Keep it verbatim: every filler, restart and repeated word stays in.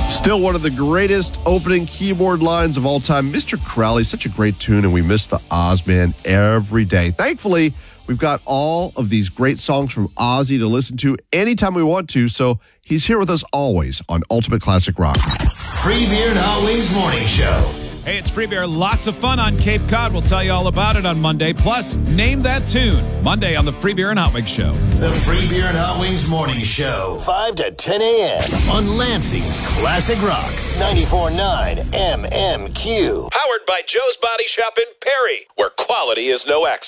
Still one of the greatest opening keyboard lines of all time. Mister Crowley, such a great tune, and we miss the Ozman every day. Thankfully, we've got all of these great songs from Ozzy to listen to anytime we want to, so he's here with us always on Ultimate Classic Rock. Free Beer and Hot Wings Morning Show. Hey, it's Free Beer. Lots of fun on Cape Cod. We'll tell you all about it on Monday. Plus, name that tune. Monday on the Free Beer and Hot Wings Show. The Free Beer and Hot Wings Morning Show. five to ten a.m. on Lansing's Classic Rock. ninety-four point nine M M Q. Powered by Joe's Body Shop in Perry, where quality is no accident.